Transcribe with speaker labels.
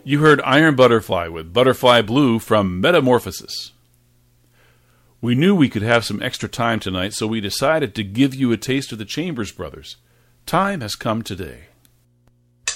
Speaker 1: You heard Iron Butterfly with Butterfly Blue from Metamorphosis. We knew we could have some extra time tonight, so we decided to give you a taste of the Chambers Brothers. Time has come today.